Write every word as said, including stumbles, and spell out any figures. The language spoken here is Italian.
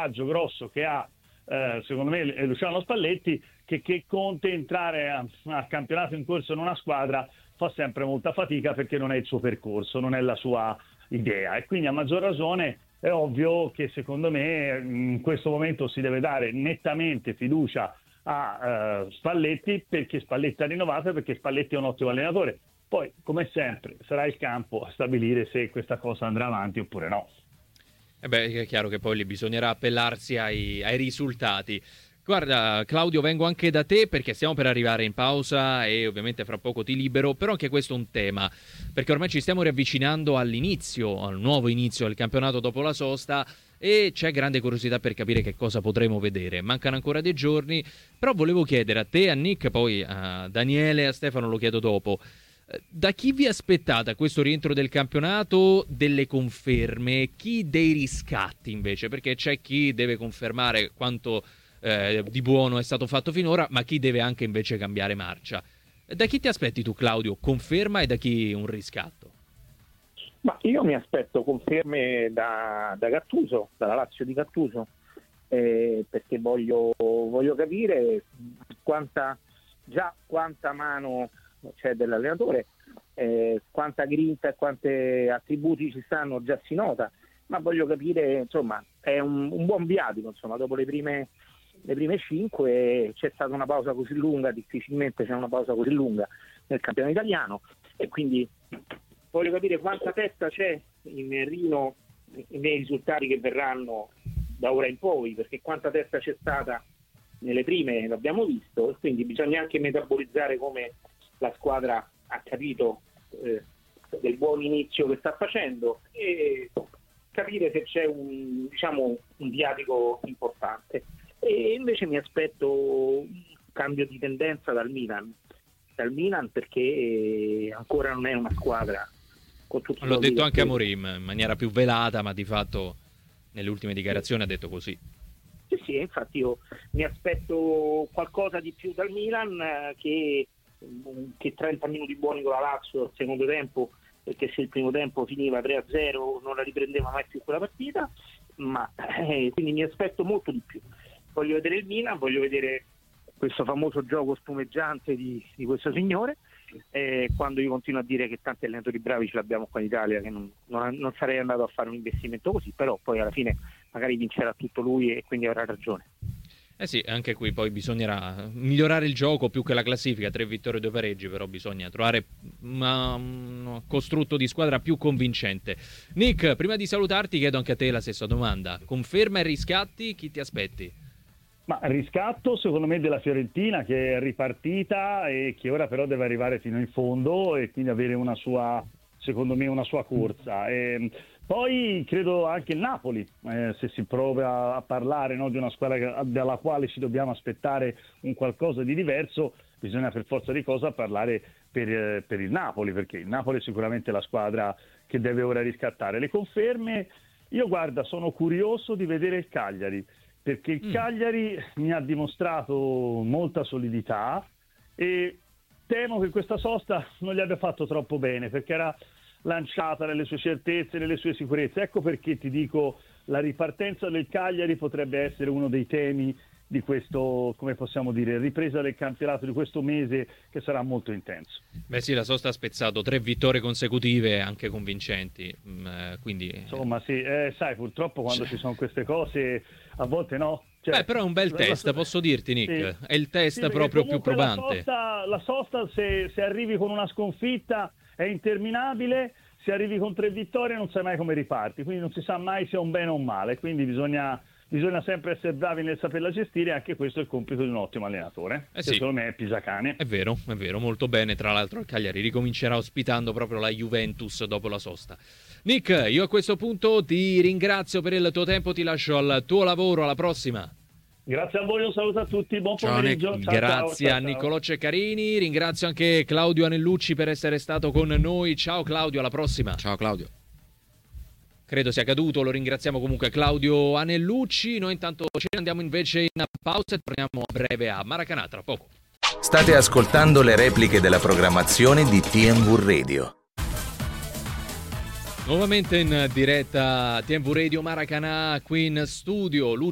vantaggio grosso che ha eh, secondo me Luciano Spalletti, che, che Conte entrare a, a campionato in corso in una squadra fa sempre molta fatica, perché non è il suo percorso, non è la sua idea, e quindi a maggior ragione è ovvio che secondo me in questo momento si deve dare nettamente fiducia a uh, Spalletti, perché Spalletti ha rinnovato e perché Spalletti è un ottimo allenatore. Poi, come sempre, sarà il campo a stabilire se questa cosa andrà avanti oppure no. E beh, è chiaro che poi lì bisognerà appellarsi ai, ai risultati. Guarda Claudio, vengo anche da te perché stiamo per arrivare in pausa e ovviamente fra poco ti libero, però anche questo è un tema, perché ormai ci stiamo riavvicinando all'inizio, al nuovo inizio del campionato dopo la sosta, e c'è grande curiosità per capire che cosa potremo vedere. Mancano ancora dei giorni, però volevo chiedere a te, a Nick, poi a Daniele e a Stefano lo chiedo dopo. Da chi vi aspettate a questo rientro del campionato delle conferme, chi dei riscatti invece? Perché c'è chi deve confermare quanto eh, di buono è stato fatto finora, ma chi deve anche invece cambiare marcia. Da chi ti aspetti tu, Claudio, conferma, e da chi un riscatto? Ma io mi aspetto conferme da, da Gattuso, dalla Lazio di Gattuso, eh, perché voglio, voglio capire quanta, già quanta mano c'è dell'allenatore, eh, quanta grinta e quanti attributi ci stanno già si nota, ma voglio capire, insomma, è un, un buon viatico, insomma, dopo le prime, le prime cinque c'è stata una pausa così lunga, difficilmente c'è una pausa così lunga nel campionato italiano, e quindi voglio capire quanta testa c'è in Rino nei risultati che verranno da ora in poi, perché quanta testa c'è stata nelle prime l'abbiamo visto, e quindi bisogna anche metabolizzare come la squadra ha capito eh, del buon inizio che sta facendo, e capire se c'è un, diciamo, un viatico importante. E invece mi aspetto un cambio di tendenza dal Milan, dal Milan perché ancora non è una squadra con tutti. L'ho detto anche a Amorim in maniera più velata, ma di fatto nelle ultime dichiarazioni ha detto così. Sì, sì, infatti io mi aspetto qualcosa di più dal Milan, eh, che che trenta minuti buoni con la Lazio al secondo tempo, perché se il primo tempo finiva tre a zero non la riprendeva mai più quella partita, ma eh, quindi mi aspetto molto di più. Voglio vedere il Milan, voglio vedere questo famoso gioco spumeggiante di, di questo signore, eh, quando io continuo a dire che tanti allenatori bravi ce l'abbiamo qua in Italia, che non, non, non sarei andato a fare un investimento così, però poi alla fine magari vincerà tutto lui e quindi avrà ragione. Eh sì, anche qui poi bisognerà migliorare il gioco più che la classifica, tre vittorie e due pareggi, però bisogna trovare una, un costrutto di squadra più convincente. Nick, prima di salutarti chiedo anche a te la stessa domanda, conferma e riscatti, chi ti aspetti? Ma riscatto secondo me della Fiorentina, che è ripartita e che ora però deve arrivare fino in fondo e quindi avere una sua, secondo me, una sua corsa. E poi credo anche il Napoli, eh, se si prova a parlare, no, di una squadra dalla quale ci dobbiamo aspettare un qualcosa di diverso, bisogna per forza di cosa parlare per, eh, per il Napoli, perché il Napoli è sicuramente la squadra che deve ora riscattare. Le conferme, io guarda, sono curioso di vedere il Cagliari, perché il Cagliari mm. mi ha dimostrato molta solidità e temo che questa sosta non gli abbia fatto troppo bene, perché era lanciata nelle sue certezze, nelle sue sicurezze. Ecco perché ti dico, la ripartenza del Cagliari potrebbe essere uno dei temi di questo, come possiamo dire, ripresa del campionato di questo mese, che sarà molto intenso. Beh sì, la sosta ha spezzato tre vittorie consecutive, anche convincenti, quindi... Insomma sì, eh, sai, purtroppo quando ci sono queste cose, a volte no. Cioè, Beh, però è un bel test, la... posso dirti, Nick, sì. È il test sì, proprio più probante. La sosta, la sosta se, se arrivi con una sconfitta è interminabile, se arrivi con tre vittorie non sai mai come riparti, quindi non si sa mai se è un bene o un male, quindi bisogna, bisogna sempre essere bravi nel saperla gestire, anche questo è il compito di un ottimo allenatore, eh che sì. secondo me è Pisacane. È vero, è vero, molto bene, tra l'altro il Cagliari ricomincerà ospitando proprio la Juventus dopo la sosta. Nick, io a questo punto ti ringrazio per il tuo tempo, ti lascio al tuo lavoro, alla prossima. Grazie a voi, un saluto a tutti, buon pomeriggio. Ciao, grazie ciao, ciao, a Niccolò Ceccarini, ringrazio anche Claudio Anellucci per essere stato con noi. Ciao Claudio, alla prossima. Ciao Claudio. Credo sia caduto, lo ringraziamo comunque Claudio Anellucci. Noi intanto ci andiamo invece in pausa e torniamo a breve a Maracanã, tra poco. State ascoltando le repliche della programmazione di T M V Radio. Nuovamente in diretta T M V Radio Maracanã, qui in studio.